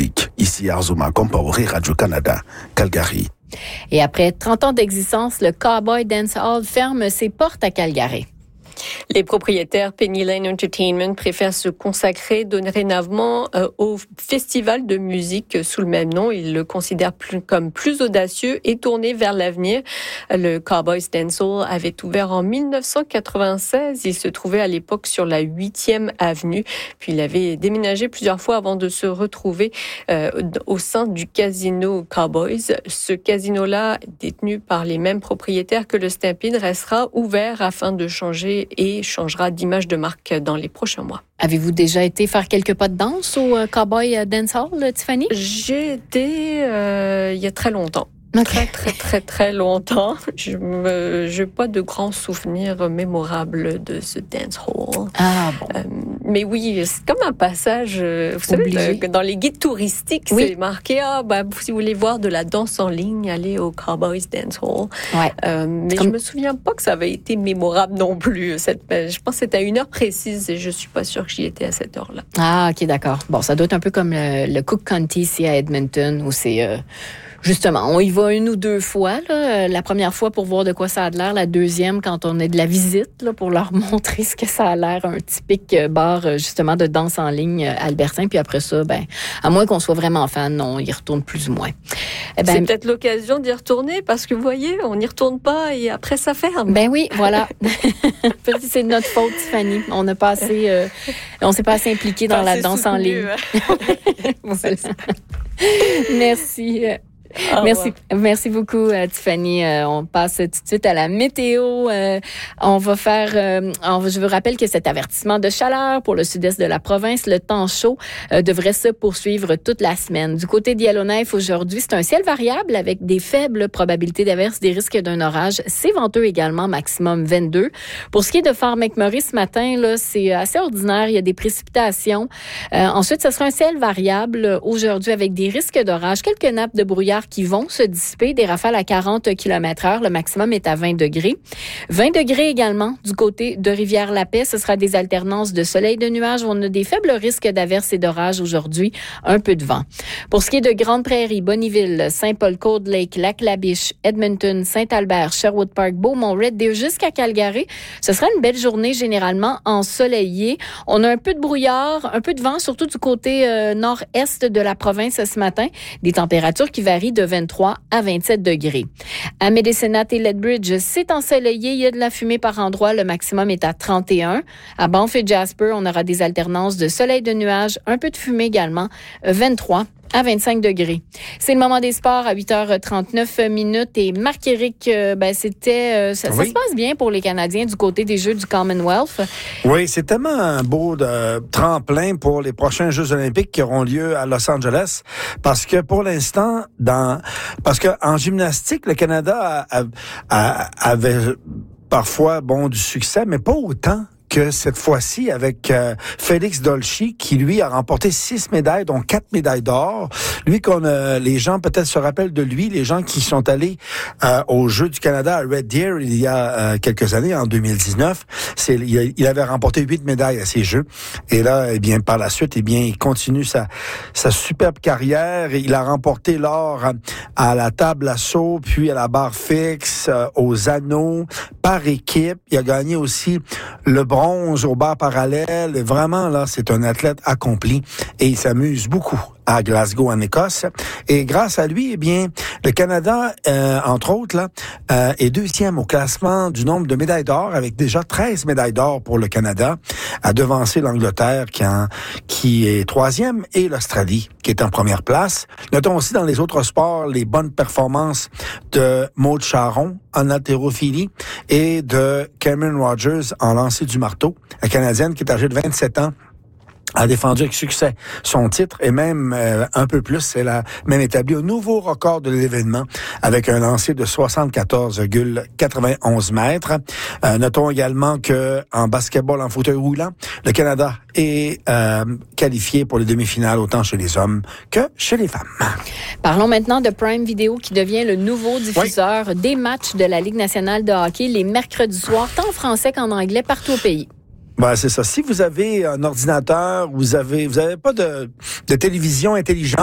public. Ici Arzuma Compaoré, Radio-Canada, Calgary. Et après 30 ans d'existence, le Cowboy Dance Hall ferme ses portes à Calgary. Les propriétaires Penny Lane Entertainment préfèrent se consacrer dorénavant au festival de musique sous le même nom. Ils le considèrent comme plus audacieux et tourné vers l'avenir. Le Cowboys Dance Hall avait ouvert en 1996. Il se trouvait à l'époque sur la 8e avenue. Puis il avait déménagé plusieurs fois avant de se retrouver au sein du casino Cowboys. Ce casino-là, détenu par les mêmes propriétaires que le Stampede, restera ouvert afin de changer et changera d'image de marque dans les prochains mois. Avez-vous déjà été faire quelques pas de danse au Cowboy Dance Hall, Tiffany? J'ai été il y a très longtemps. Okay. Très longtemps. Je n'ai pas de grands souvenirs mémorables de ce dance hall. Ah bon. Mais oui, c'est comme un passage, vous savez, dans les guides touristiques, oui. C'est marqué, si vous voulez voir de la danse en ligne, allez au Cowboys Dance Hall. Ouais. Mais je me souviens pas que ça avait été mémorable non plus. Je pense que c'était à une heure précise et je suis pas sûre que j'y étais à cette heure-là. Ah, ok, d'accord. Bon, ça doit être un peu comme le Cook County ici à Edmonton où c'est... Justement, on y va une ou deux fois. Là. La première fois pour voir de quoi ça a l'air. La deuxième, quand on est de la visite, là, pour leur montrer ce que ça a l'air. Un typique bar, justement, de danse en ligne albertain. Puis après ça, à moins qu'on soit vraiment fan, on y retourne plus ou moins. C'est peut-être l'occasion d'y retourner parce que, vous voyez, on n'y retourne pas et après, ça ferme. Ben oui, voilà. C'est de notre faute, Tiffany. On n'a pas assez... on s'est pas assez impliqué dans la danse en ligne. Voilà. Merci. Merci beaucoup, Tiffany. On passe tout de suite à la météo. On va faire. Je vous rappelle que cet avertissement de chaleur pour le sud-est de la province, le temps chaud devrait se poursuivre toute la semaine. Du côté de Yellowknife aujourd'hui, c'est un ciel variable avec des faibles probabilités d'averse, des risques d'un orage. C'est venteux également, maximum 22. Pour ce qui est de Fort McMurray ce matin, là, c'est assez ordinaire. Il y a des précipitations. Ensuite, ce sera un ciel variable aujourd'hui avec des risques d'orage, quelques nappes de brouillard qui vont se dissiper, des rafales à 40 km/h. Le maximum est à 20 degrés. 20 degrés également du côté de Rivière-la-Paix. Ce sera des alternances de soleil et de nuages. On a des faibles risques d'averses et d'orages aujourd'hui. Un peu de vent. Pour ce qui est de Grande Prairie, Bonnyville, Saint-Paul, Cold Lake, Lac-La-Biche, Edmonton, Saint-Albert, Sherwood Park, Beaumont, Red Deer jusqu'à Calgary, ce sera une belle journée généralement ensoleillée. On a un peu de brouillard, un peu de vent, surtout du côté nord-est de la province ce matin. Des températures qui varient de 23 à 27 degrés. À Medicine et Lethbridge, c'est ensoleillé. Il y a de la fumée par endroits. Le maximum est à 31. À Banff et Jasper, on aura des alternances de soleil et de nuages. Un peu de fumée également. 23 à 25 degrés. C'est le moment des sports à 8h39 et Marc-Éric, ça se passe bien pour les Canadiens du côté des Jeux du Commonwealth. Oui, c'est tellement un beau tremplin pour les prochains Jeux olympiques qui auront lieu à Los Angeles parce que pour l'instant, en gymnastique, le Canada avait parfois du succès, mais pas autant que cette fois-ci avec Félix Dolci qui, lui, a remporté 6 médailles, dont 4 médailles d'or. Lui, les gens peut-être se rappellent de lui, les gens qui sont allés aux Jeux du Canada à Red Deer il y a quelques années, en 2019. Il avait remporté 8 médailles à ces Jeux. Et là, par la suite, il continue sa superbe carrière. Il a remporté l'or à la table à saut, puis à la barre fixe, aux anneaux, par équipe. Il a gagné aussi le bronze au bar parallèle. Vraiment, là, c'est un athlète accompli et il s'amuse beaucoup à Glasgow, en Écosse. Et grâce à lui, le Canada, entre autres, est deuxième au classement du nombre de médailles d'or, avec déjà 13 médailles d'or pour le Canada, à devancer l'Angleterre, qui est troisième, et l'Australie, qui est en première place. Notons aussi dans les autres sports les bonnes performances de Maude Charron en haltérophilie et de Cameron Rogers en lancer du marteau, la Canadienne qui est âgée de 27 ans, a défendu avec succès son titre et même un peu plus. Elle a même établi un nouveau record de l'événement avec un lancer de 74,91 mètres. Notons également que en basketball en fauteuil roulant, le Canada est qualifié pour les demi-finales autant chez les hommes que chez les femmes. Parlons maintenant de Prime Video qui devient le nouveau diffuseur des matchs de la Ligue nationale de hockey les mercredis soirs, tant en français qu'en anglais, partout au pays. C'est ça. Si vous avez un ordinateur, vous avez pas de télévision intelligente